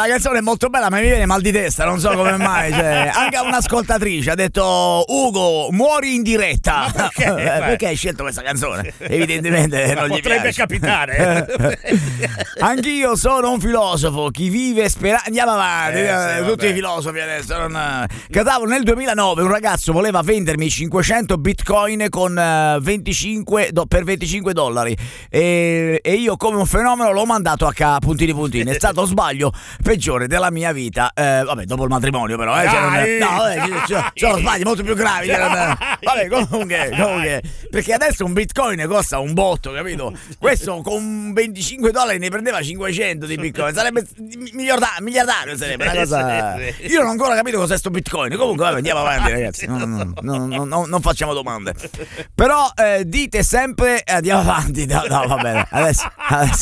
canzone è molto bella, ma mi viene mal di testa, non so come mai. Cioè, anche un'ascoltatrice ha detto: Ugo, muori in diretta. Ma perché? Perché hai scelto questa canzone? Evidentemente non gli potrebbe piace. capitare. Anch'io sono un filosofo, chi vive andiamo avanti, sì, tutti i filosofi adesso. Catavo nel 2009 un ragazzo voleva vendermi 500 bitcoin con per $25 e io come un fenomeno l'ho mandato a puntini. È stato sbaglio peggiore della mia vita, vabbè, dopo il matrimonio però, sono sbagli molto più gravi. Vabbè, comunque, perché adesso un bitcoin costa un botto, capito? Questo con $25 ne prendeva 500 di bitcoin, sarebbe miliardario, sarebbe una cosa. Io non ho ancora capito cos'è sto bitcoin. Comunque vabbè, andiamo avanti, ragazzi, non facciamo domande, però dite sempre andiamo avanti. No, va bene, adesso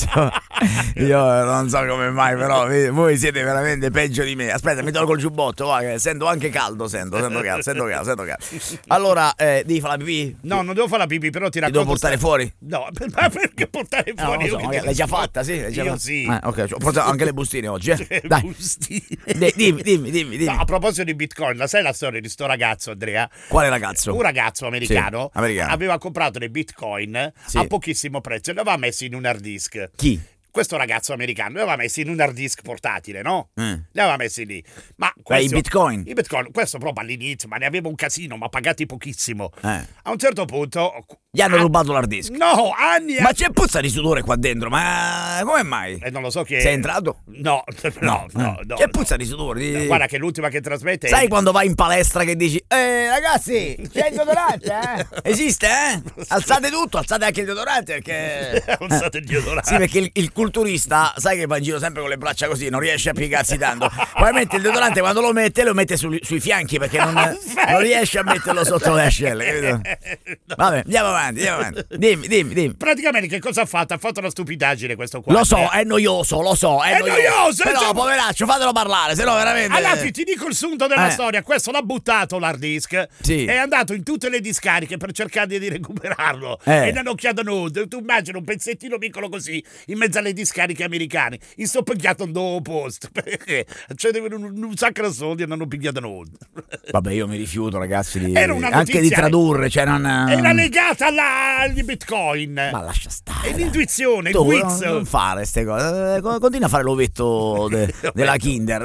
io non so come mai, però voi siete veramente peggio di me. Aspetta, mi tolgo il giubbotto, va, che sento anche caldo, sento caldo. Allora, devi fare la pipì? No, non devo fare la pipì, però ti racconto. Devo portare fuori? No, ma perché portare fuori? No, l'hai già fatta, sì? Io sì. Ok, ho portato anche le bustine oggi, Dai. Bustine. Dimmi. No, a proposito di Bitcoin, la sai la storia di sto ragazzo, Andrea? Quale ragazzo? Un ragazzo americano, sì, americano. Aveva comprato dei Bitcoin a pochissimo prezzo e li aveva messi in un hard disk. Chi? Questo ragazzo americano li aveva messi in un hard disk portatile, no? Li aveva messi lì. Ma i Bitcoin? I Bitcoin, questo proprio all'inizio, ma ne aveva un casino, ma pagati pochissimo. A un certo punto gli hanno rubato l'hard disk. No, anni. Ma c'è puzza di sudore qua dentro, ma come mai? Non lo so che. Sei entrato? No. C'è puzza di sudore. No, guarda che l'ultima che trasmette. Sai quando vai in palestra che dici ragazzi, c'è il deodorante, Esiste, Alzate tutto, alzate anche il deodorante perché. Alzate il deodorante. Sì, perché il culturista, sai che va in giro sempre con le braccia così, non riesce a piegarsi tanto. Poi mette il deodorante, quando lo mette sui fianchi perché non riesce a metterlo sotto le ascelle, capito? Vabbè, andiamo avanti. Dimmi. Praticamente che cosa ha fatto? Ha fatto una stupidaggine questo qua. Lo so, è noioso, è noioso. Però poveraccio, fatelo parlare, sennò veramente. Allora ti dico il sunto della storia. Questo l'ha buttato l'hard disk. Sì. È andato in tutte le discariche per cercare di recuperarlo. E ne hanno chiesto nudo. Tu immagini un pezzettino piccolo così in mezzo alle discariche americane. In sto pigliato un nuovo posto. Perché c'è un sacco di soldi e non hanno pigliato nudo. Vabbè, io mi rifiuto, ragazzi, anche di tradurre, cioè non. Era legata agli Bitcoin. Ma lascia stare. È l'intuizione, il tu quiz. Non fare ste cose. Continua a fare l'ovetto della Kinder.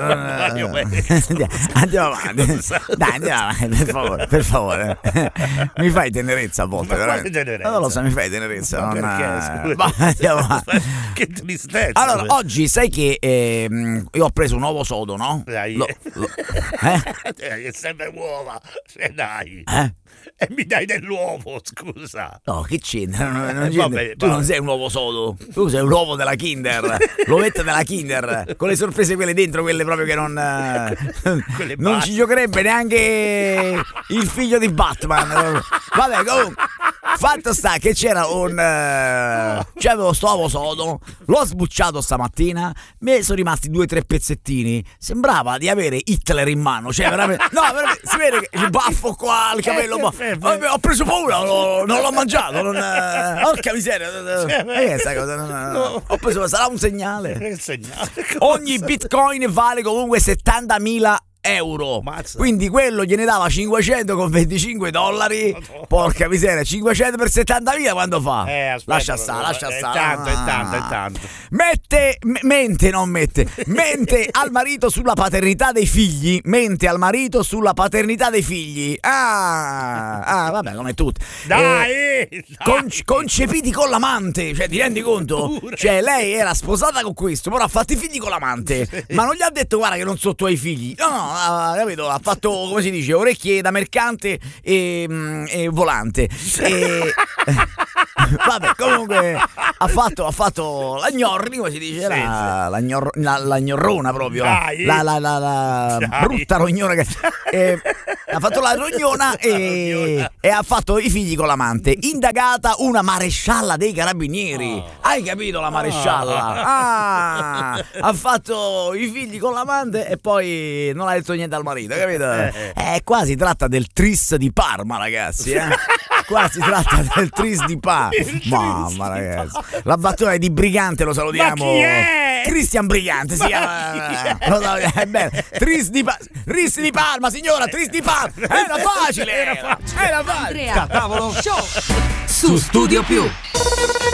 Andiamo avanti. Dai, andiamo avanti, per favore. Mi fai tenerezza a volte, veramente. Non lo so, mi fai tenerezza. Ma perché? Ma andiamo avanti. Che tristezza. Allora, oggi sai che io ho preso un uovo sodo, no? Dai. È sempre uova. Dai. E mi dai dell'uovo, scusa. No, che c'entra? Vabbè. Tu non sei un uovo sodo, tu sei un uovo della Kinder, l'ovetta della Kinder, con le sorprese quelle dentro, quelle proprio che non ci giocherebbe neanche il figlio di Batman. Vabbè, comunque, fatto sta che c'era c'avevo sto uovo sodo, l'ho sbucciato stamattina, mi sono rimasti 2 o 3 pezzettini, sembrava di avere Hitler in mano, cioè veramente, no, veramente, si vede che il baffo qua, il capello. Ho preso paura, non l'ho mangiato. Porca miseria. Questa cosa, ho preso, sarà un segnale. Ogni bitcoin vale comunque 70.000 euro. Mazza. Quindi quello gliene dava 500 con $25. Porca miseria, 500 per 70.000 quando fa? Aspetta, lascia stare. È tanto. Mente al marito sulla paternità dei figli. Vabbè, come tutti. Dai! Concepiti con l'amante, cioè ti rendi conto? Cioè lei era sposata con questo, però ha fatto i figli con l'amante, ma non gli ha detto guarda che non sono tuoi figli. No, capito? Ha fatto, come si dice, orecchie da mercante e volante. Vabbè, comunque ha fatto la gnorri, come si dice, la gnorrona proprio, la brutta rognona che ha fatto la rognona e ha fatto i figli con l'amante. Indagata una marescialla dei carabinieri. Hai capito, la marescialla? Ha fatto i figli con l'amante e poi non ha detto niente al marito, capito? Qua si tratta del tris di Parma, ragazzi, Qua si tratta del Tris di Parma. Mamma ragazzi, la battuta è di Brigante, lo salutiamo. Ma chi è? Cristian Brigante si chiama. È bello. Tris di Parma, signora, Tris di Parma. Era facile. Andrea, Tavolo Show su Studio Più.